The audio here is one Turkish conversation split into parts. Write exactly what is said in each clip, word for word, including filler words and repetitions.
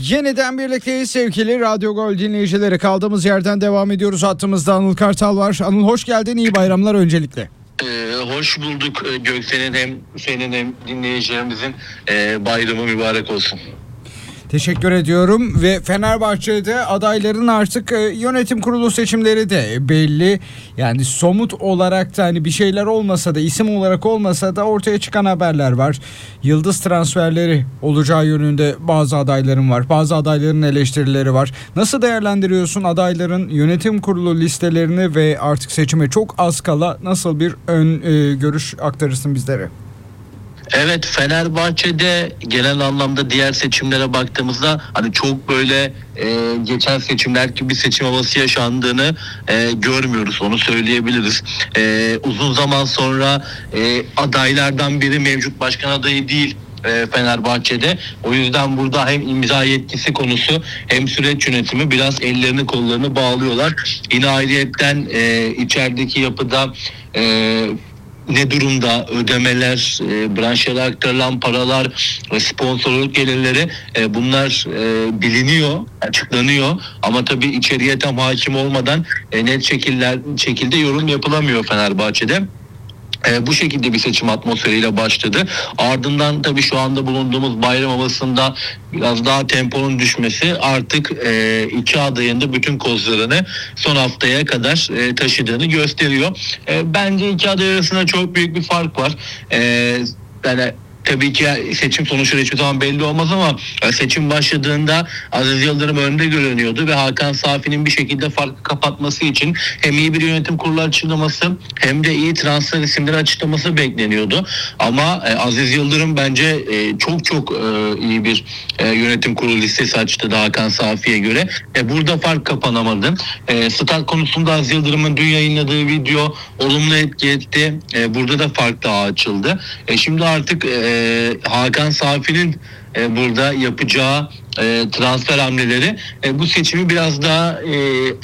Yeniden birlikteyiz sevgili Radyo Gol dinleyicileri. Kaldığımız yerden devam ediyoruz. Hattımızda Anıl Kartal var. Anıl hoş geldin. İyi bayramlar öncelikle. Ee, hoş bulduk Göksel'in, hem senin hem dinleyicilerimizin e, bayramı mübarek olsun. Teşekkür ediyorum ve Fenerbahçe'de adayların artık e, yönetim kurulu seçimleri de belli. Yani somut olarak da hani bir şeyler olmasa da, isim olarak olmasa da ortaya çıkan haberler var. Yıldız transferleri olacağı yönünde bazı adayların var. Bazı adayların eleştirileri var. Nasıl değerlendiriyorsun adayların yönetim kurulu listelerini ve artık seçime çok az kala nasıl bir ön e, görüş aktarırsın bizlere? Evet, Fenerbahçe'de genel anlamda diğer seçimlere baktığımızda hani çok böyle e, geçen seçimler gibi bir seçim havası yaşandığını e, görmüyoruz, onu söyleyebiliriz. E, uzun zaman sonra e, adaylardan biri mevcut başkan adayı değil e, Fenerbahçe'de. O yüzden burada hem imza yetkisi konusu hem süreç yönetimi biraz ellerini kollarını bağlıyorlar. Yine ayrıyetten e, içerideki yapıda e, ne durumda ödemeler, e, branşlara aktarılan paralar, e, sponsorluk gelirleri, e, bunlar e, biliniyor, açıklanıyor ama tabii içeriye tam hakim olmadan e, net şekiller, şekilde yorum yapılamıyor Fenerbahçe'de. E, bu şekilde bir seçim atmosferiyle başladı. Ardından tabii şu anda bulunduğumuz bayram havasında biraz daha temponun düşmesi artık e, iki adayın da bütün kozlarını son haftaya kadar e, taşıdığını gösteriyor. E, bence iki aday arasında çok büyük bir fark var. E, yani tabii ki seçim sonuçları hiçbir zaman belli olmaz ama seçim başladığında Aziz Yıldırım önde görünüyordu ve Hakan Safi'nin bir şekilde farkı kapatması için hem iyi bir yönetim kurulu açıklaması hem de iyi transfer isimleri açıklaması bekleniyordu. Ama Aziz Yıldırım bence çok çok iyi bir yönetim kurulu listesi açtı da Hakan Safi'ye göre. Burada fark kapanamadı. Stat konusunda Aziz Yıldırım'ın dün yayınladığı video olumlu etki etti. Burada da fark daha açıldı. Şimdi artık Hakan Safi'nin e, burada yapacağı e, transfer hamleleri e, bu seçimi biraz daha e,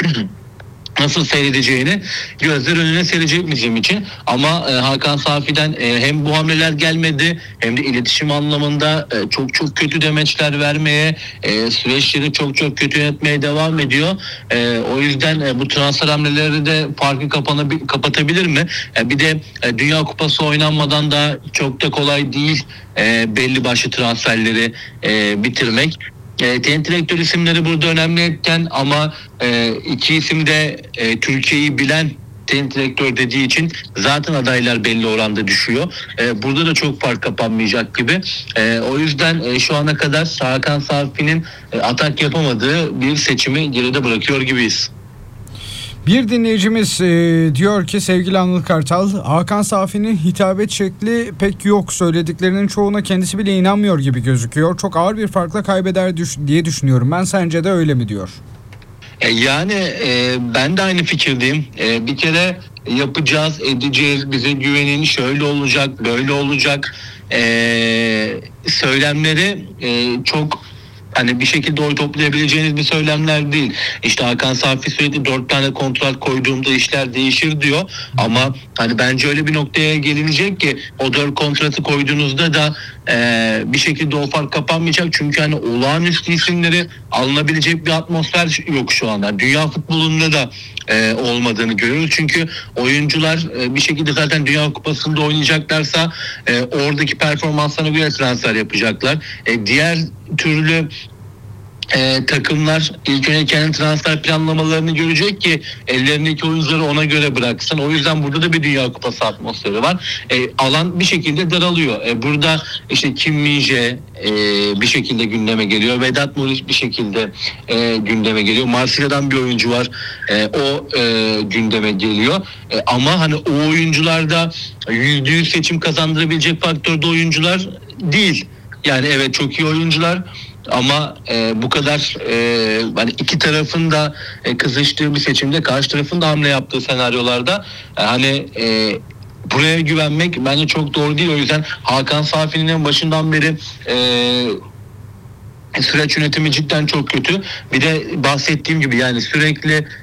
nasıl seyredeceğini gözler önüne serecek bizim için. Ama e, Hakan Safi'den e, hem bu hamleler gelmedi hem de iletişim anlamında e, çok çok kötü demeçler vermeye, e, süreçleri çok çok kötü yönetmeye devam ediyor. E, o yüzden e, bu transfer hamleleri de farkı kapanabil- kapatabilir mi? E, bir de e, Dünya Kupası oynanmadan da çok da kolay değil e, belli başlı transferleri e, bitirmek. E, teknik direktör isimleri burada önemli etken ama e, iki isim de e, Türkiye'yi bilen teknik direktör dediği için zaten adaylar belli oranda düşüyor. E, burada da çok fark kapanmayacak gibi. E, o yüzden e, şu ana kadar Hakan Safi'nin e, atak yapamadığı bir seçimi geride bırakıyor gibiyiz. Bir dinleyicimiz e, diyor ki sevgili Anıl Kartal, Hakan Safi'nin hitabet şekli pek yok. Söylediklerinin çoğuna kendisi bile inanmıyor gibi gözüküyor. Çok ağır bir farkla kaybeder düş- diye düşünüyorum. Ben sence de öyle mi diyor? E, yani e, ben de aynı fikirdeyim. E, bir kere yapacağız, edeceğiz, bize güvenin, şöyle olacak, böyle olacak e, söylemleri e, çok hani bir şekilde oy toplayabileceğiniz bir söylemler değil. İşte Hakan Safi sürekli dört tane kontrat koyduğumda işler değişir diyor. Ama hani bence öyle bir noktaya gelinecek ki o dört kontratı koyduğunuzda da e, bir şekilde o fark kapanmayacak. Çünkü hani olağanüstü isimleri alınabilecek bir atmosfer yok şu anda. Dünya futbolunda da e, olmadığını görüyoruz. Çünkü oyuncular e, bir şekilde zaten Dünya Kupası'nda oynayacaklarsa e, oradaki performanslarına göre transfer yapacaklar. E, diğer türlü e, takımlar ilk önce kendi transfer planlamalarını görecek ki ellerindeki oyuncuları ona göre bıraksın. O yüzden burada da bir Dünya Kupası atmosferi var. E, alan bir şekilde daralıyor. E, burada işte Kim Min-jae e, bir şekilde gündeme geliyor. Vedat Muriç bir şekilde e, gündeme geliyor. Marsilya'dan bir oyuncu var. E, o e, gündeme geliyor. E, ama hani o oyuncularda yüzde yüz seçim kazandırabilecek faktörde oyuncular değil. Yani evet çok iyi oyuncular ama e, bu kadar e, hani iki tarafın da e, kızıştığı bir seçimde karşı tarafın da hamle yaptığı senaryolarda e, hani e, buraya güvenmek bence çok doğru değil. O yüzden Hakan Safi'nin en başından beri e, süreç yönetimi cidden çok kötü. Bir de bahsettiğim gibi yani sürekli